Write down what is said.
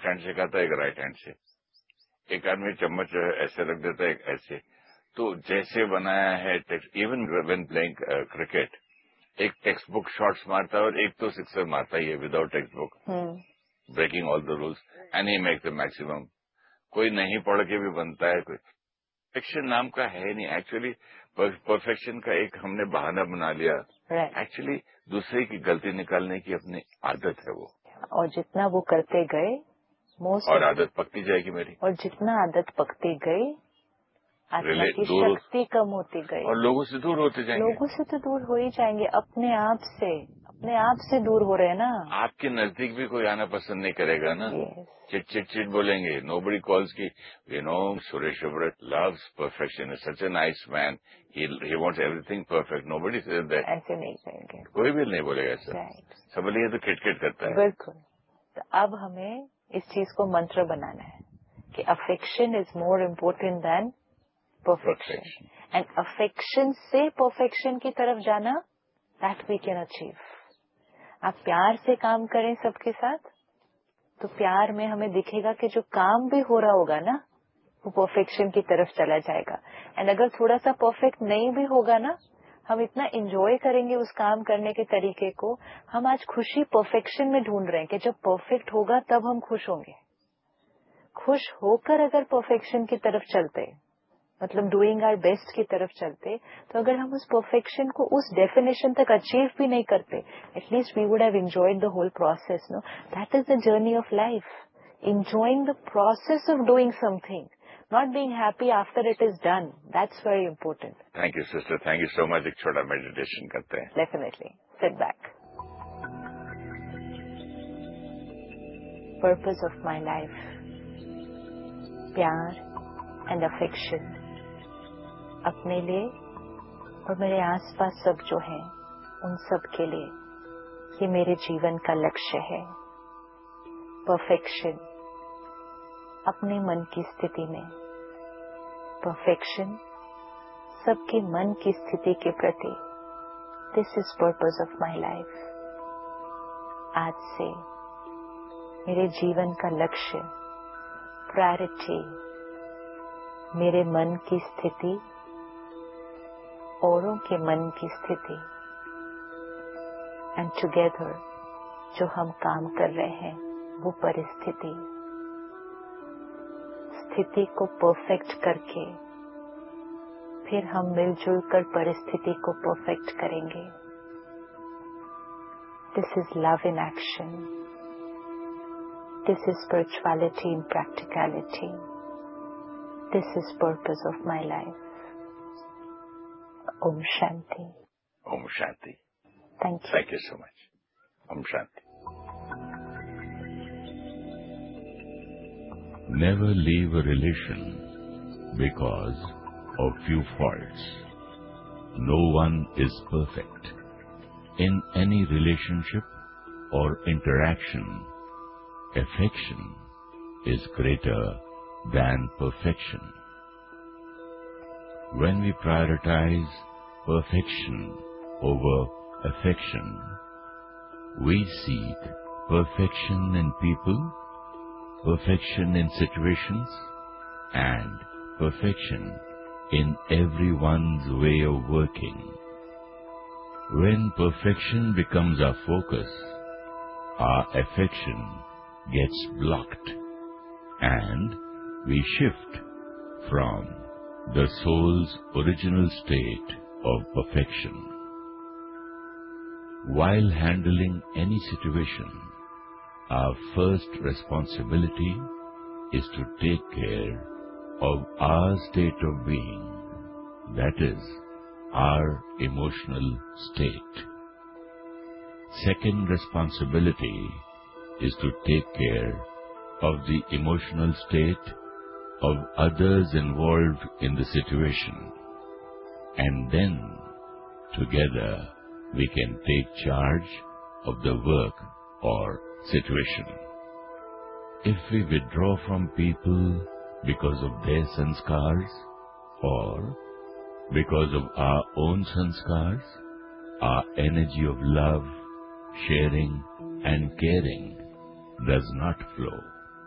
Left hand से खाता है, एक राइट हैंड से। एक आदमी चम्मच ऐसे रख देता है, एक ऐसे। तो जैसे बनाया है text, even when playing cricket, एक टेक्स्ट बुक शॉट्स मारता है और एक तो सिक्सर मारता ही है without text book, breaking all the rules and he make the maximum. कोई नहीं पढ़ के भी बनता है। कोई परफेक्शन नाम का है नहीं एक्चुअली। परफेक्शन का एक हमने बहाना बना लिया। एक्चुअली दूसरे की गलती निकालने की अपनी आदत है वो, और जितना वो करते गए और आदत पकती जाएगी मेरी, और जितना आदत पकती गई आत्मा की शक्ति कम होती गई और लोगों से दूर होते जाएंगे। लोगों से तो दूर हो ही जाएंगे, अपने आप से दूर हो रहे हैं ना। आपके नजदीक भी कोई आना पसंद नहीं करेगा ना। चिट चिट चिट बोलेंगे। नोबडी कॉल्स की Suresh रबरट loves perfection, is such a nice man, he wants everything perfect. Nobody says that. ऐसे नहीं कहेंगे, कोई भी नहीं बोलेगा ऐसा। सब बोलेंगे तो किटकिट करता है। बिल्कुल। तो अब हमें इस चीज को मंत्र बनाना है कि affection is more important than perfection, and affection से परफेक्शन की तरफ जाना, दैट वी कैन अचीव। आप प्यार से काम करें सबके साथ, तो प्यार में हमें दिखेगा कि जो काम भी हो रहा होगा ना वो परफेक्शन की तरफ चला जाएगा। एंड अगर थोड़ा सा परफेक्ट नहीं भी होगा ना, हम इतना एंजॉय करेंगे उस काम करने के तरीके को। हम आज खुशी परफेक्शन में ढूंढ रहे हैं कि जब परफेक्ट होगा तब हम खुश होंगे। खुश होकर अगर परफेक्शन की तरफ चलते, मतलब डूइंग आवर बेस्ट की तरफ चलते, तो अगर हम उस परफेक्शन को उस डेफिनेशन तक अचीव भी नहीं करते, at least we would have enjoyed the whole process. No, that is the journey of life, enjoying the process of doing something, not being happy after it is done. That's very important. Thank you, sister. Thank you so much. एक छोटा meditation करते हैं. Definitely. Sit back. Purpose of my life. प्यार and affection. अपने लिए और मेरे आसपास सब जो हैं, उन सब के लिए ये मेरे जीवन का लक्ष्य है। Perfection. अपने मन की स्थिति में परफेक्शन, सबके मन की स्थिति के प्रति, this is purpose of my life. आज से मेरे जीवन का लक्ष्य, प्रायोरिटी, मेरे मन की स्थिति, औरों के मन की स्थिति, एंड टुगेदर जो हम काम कर रहे हैं वो परिस्थिति, स्थिति को परफेक्ट करके फिर हम मिलजुल कर परिस्थिति को परफेक्ट करेंगे। This is love in action, this is spirituality in practicality, this is purpose of my life. Om Shanti. Om Shanti. Thank you so much. Om Shanti. Never leave a relation because of few faults. No one is perfect. In any relationship or interaction, affection is greater than perfection. When we prioritize perfection over affection, we seek perfection in people, perfection in situations, and perfection in everyone's way of working. When perfection becomes our focus, our affection gets blocked and we shift from the soul's original state of perfection. While handling any situation, our first responsibility is to take care of our state of being, that is, our emotional state. Second responsibility is to take care of the emotional state of others involved in the situation, and then together we can take charge of the work or situation. If we withdraw from people because of their sanskars or because of our own sanskars, our energy of love, sharing and caring does not flow.